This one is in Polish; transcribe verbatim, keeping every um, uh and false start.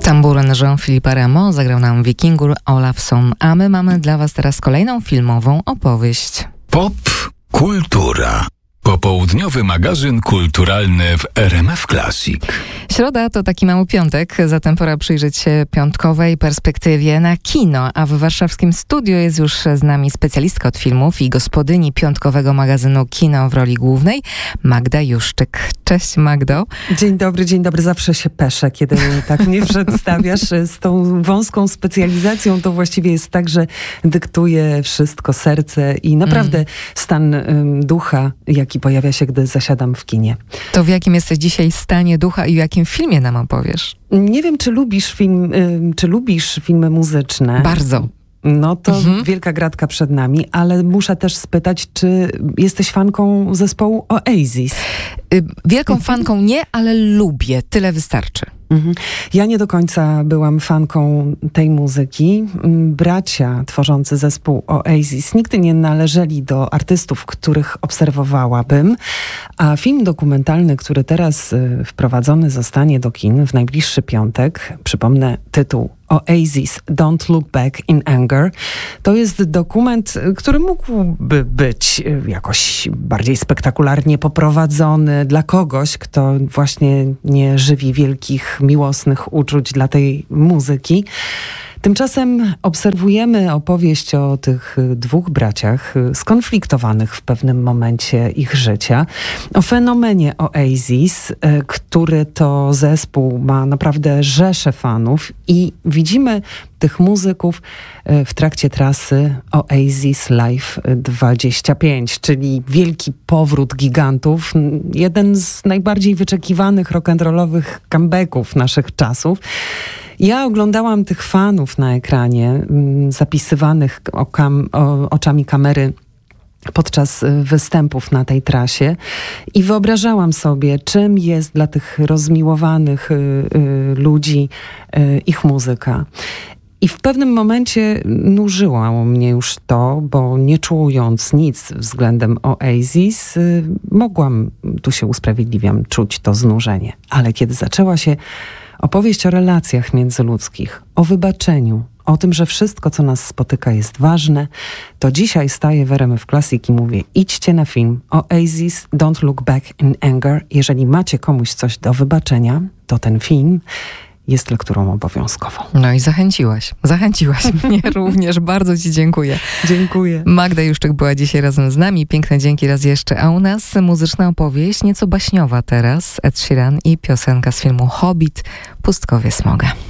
Tamburyn Jean-Philippe Rameau zagrał nam Wikingur Olafsson, a my mamy dla was teraz kolejną filmową opowieść. Pop Kultura. Popołudniowy magazyn kulturalny w R M F Classic. Środa to taki mały piątek, zatem pora przyjrzeć się piątkowej perspektywie na kino, a w warszawskim studiu jest już z nami specjalistka od filmów i gospodyni piątkowego magazynu Kino w roli głównej, Magda Juszczyk. Cześć Magdo. Dzień dobry, dzień dobry. Zawsze się peszę, kiedy tak mnie przedstawiasz z tą wąską specjalizacją. To właściwie jest tak, że dyktuje wszystko serce i naprawdę mm. stan um, ducha, jaki pojawia się, gdy zasiadam w kinie. To w jakim jesteś dzisiaj stanie ducha i o jakim filmie nam opowiesz? Nie wiem, czy lubisz film, czy lubisz filmy muzyczne. Bardzo. No to mhm. wielka gratka przed nami, ale muszę też spytać, czy jesteś fanką zespołu Oasis? Wielką fanką nie, ale lubię. Tyle wystarczy. Mhm. Ja nie do końca byłam fanką tej muzyki. Bracia tworzący zespół Oasis nigdy nie należeli do artystów, których obserwowałabym, a film dokumentalny, który teraz y, wprowadzony zostanie do kin w najbliższy piątek, przypomnę tytuł Oasis Don't Look Back in Anger, to jest dokument, który mógłby być jakoś bardziej spektakularnie poprowadzony dla kogoś, kto właśnie nie żywi wielkich, miłosnych uczuć dla tej muzyki. Tymczasem obserwujemy opowieść o tych dwóch braciach skonfliktowanych w pewnym momencie ich życia, o fenomenie Oasis, który to zespół ma naprawdę rzesze fanów i widzimy tych muzyków w trakcie trasy Oasis Live dwadzieścia pięć, czyli wielki powrót gigantów, jeden z najbardziej wyczekiwanych rock'n'rollowych comebacków naszych czasów. Ja oglądałam tych fanów na ekranie, m, zapisywanych okam, o, oczami kamery podczas występów na tej trasie i wyobrażałam sobie, czym jest dla tych rozmiłowanych y, y, ludzi y, ich muzyka. I w pewnym momencie nużyło mnie już to, bo nie czując nic względem Oasis, y, mogłam, tu się usprawiedliwiam, czuć to znużenie. Ale kiedy zaczęła się opowieść o relacjach międzyludzkich, o wybaczeniu, o tym, że wszystko, co nas spotyka, jest ważne, to dzisiaj staję w R M F Classic i mówię, idźcie na film Oasis Don't Look Back in Anger. Jeżeli macie komuś coś do wybaczenia, to ten film jest lekturą obowiązkową. No i zachęciłaś. Zachęciłaś mnie również. Bardzo ci dziękuję. Dziękuję. Magda Juszczyk była dzisiaj razem z nami. Piękne dzięki raz jeszcze. A u nas muzyczna opowieść, nieco baśniowa teraz. Ed Sheeran i piosenka z filmu Hobbit, Pustkowie Smoga.